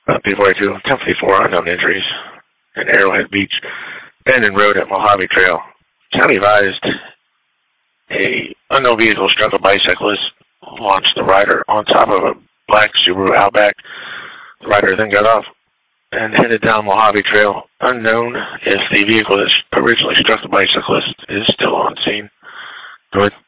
Before I do, 1054 unknown injuries in Arrowhead Beach, abandoned road at Mojave Trail. County advised a unknown vehicle struck a bicyclist, launched the rider on top of a black Subaru Outback. The rider then got off and headed down Mojave Trail. Unknown if the vehicle that originally struck the bicyclist is still on scene. Go ahead.